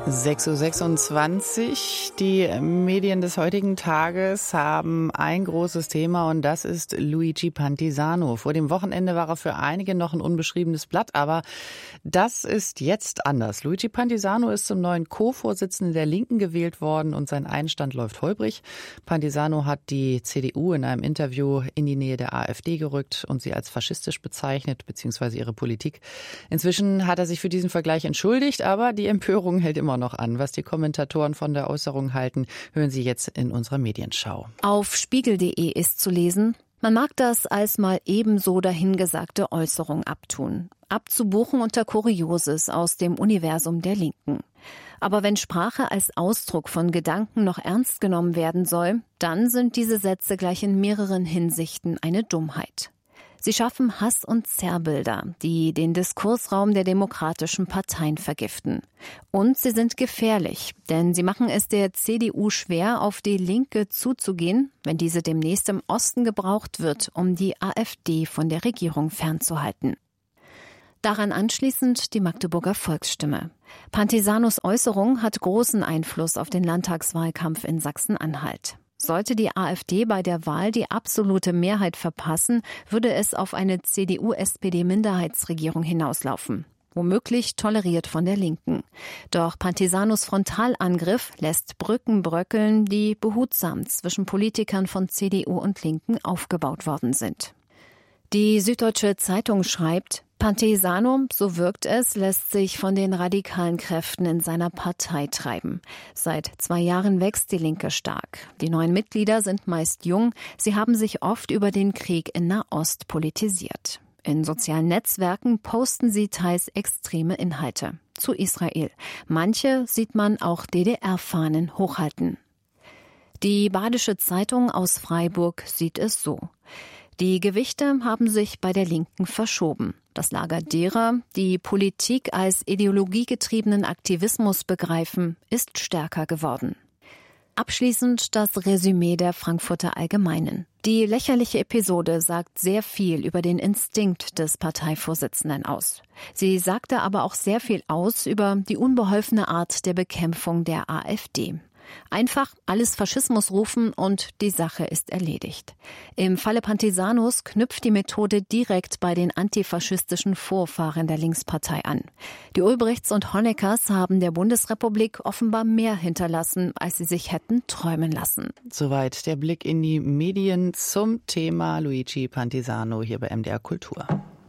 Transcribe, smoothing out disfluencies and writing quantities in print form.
6:26 Uhr. Die Medien des heutigen Tages haben ein großes Thema und das ist Luigi Pantisano. Vor dem Wochenende war er für einige noch ein unbeschriebenes Blatt, aber das ist jetzt anders. Luigi Pantisano ist zum neuen Co-Vorsitzenden der Linken gewählt worden und sein Einstand läuft holprig. Pantisano hat die CDU in einem Interview in die Nähe der AfD gerückt und sie als faschistisch bezeichnet, beziehungsweise ihre Politik. Inzwischen hat er sich für diesen Vergleich entschuldigt, aber die Empörung hält immer noch an. Was die Kommentatoren von der Äußerung halten, hören Sie jetzt in unserer Medienschau. Auf spiegel.de ist zu lesen: Man mag das als mal ebenso dahingesagte Äußerung abtun, abzubuchen unter Kurioses aus dem Universum der Linken. Aber wenn Sprache als Ausdruck von Gedanken noch ernst genommen werden soll, dann sind diese Sätze gleich in mehreren Hinsichten eine Dummheit. Sie schaffen Hass- und Zerrbilder, die den Diskursraum der demokratischen Parteien vergiften. Und sie sind gefährlich, denn sie machen es der CDU schwer, auf die Linke zuzugehen, wenn diese demnächst im Osten gebraucht wird, um die AfD von der Regierung fernzuhalten. Daran anschließend die Magdeburger Volksstimme. Pantisanos Äußerung hat großen Einfluss auf den Landtagswahlkampf in Sachsen-Anhalt. Sollte die AfD bei der Wahl die absolute Mehrheit verpassen, würde es auf eine CDU-SPD-Minderheitsregierung hinauslaufen. Womöglich toleriert von der Linken. Doch Pantisanos Frontalangriff lässt Brücken bröckeln, die behutsam zwischen Politikern von CDU und Linken aufgebaut worden sind. Die Süddeutsche Zeitung schreibt: Pantisano, so wirkt es, lässt sich von den radikalen Kräften in seiner Partei treiben. Seit 2 Jahren wächst die Linke stark. Die neuen Mitglieder sind meist jung. Sie haben sich oft über den Krieg in Nahost politisiert. In sozialen Netzwerken posten sie teils extreme Inhalte zu Israel. Manche sieht man auch DDR-Fahnen hochhalten. Die Badische Zeitung aus Freiburg sieht es so: Die Gewichte haben sich bei der Linken verschoben. Das Lager derer, die Politik als ideologiegetriebenen Aktivismus begreifen, ist stärker geworden. Abschließend das Resümee der Frankfurter Allgemeinen. Die lächerliche Episode sagt sehr viel über den Instinkt des Parteivorsitzenden aus. Sie sagte aber auch sehr viel aus über die unbeholfene Art der Bekämpfung der AfD. Einfach alles Faschismus rufen und die Sache ist erledigt. Im Falle Pantisanos knüpft die Methode direkt bei den antifaschistischen Vorfahren der Linkspartei an. Die Ulbrichts und Honeckers haben der Bundesrepublik offenbar mehr hinterlassen, als sie sich hätten träumen lassen. Soweit der Blick in die Medien zum Thema Luigi Pantisano hier bei MDR Kultur.